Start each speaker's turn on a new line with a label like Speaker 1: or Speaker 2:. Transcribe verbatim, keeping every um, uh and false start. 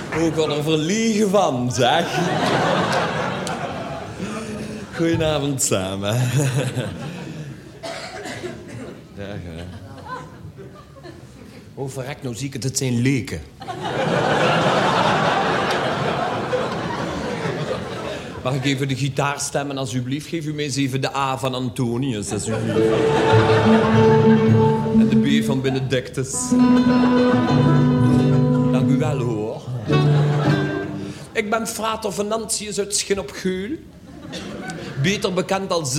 Speaker 1: Ook wat er verliegen van, zeg. Goedenavond samen. Ja, ja. Oh, verrek, nou zie ik het, het zijn leken. Mag ik even de gitaar stemmen, alsjeblieft? Geef u mij eens even de A van Antonius, alsjeblieft. En de B van Benedictus. Dank u wel, hoor. Ik ben frater Venantius uit Schin op Geul. Beter bekend als